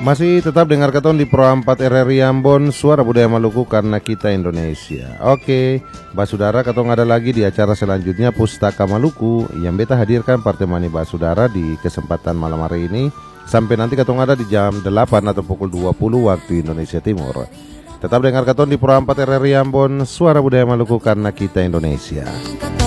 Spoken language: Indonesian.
Masih tetap dengar keton di Pro 4 RRI Ambon, suara budaya Maluku karena kita Indonesia. Oke, Basudara ketong ada lagi di acara selanjutnya Pustaka Maluku yang beta hadirkan Partemani Basudara di kesempatan malam hari ini. Sampai nanti ketong ada di jam 8 atau pukul 20 waktu Indonesia Timur. Tetap dengar keton di Pro 4 RRI Ambon, suara budaya Maluku karena kita Indonesia.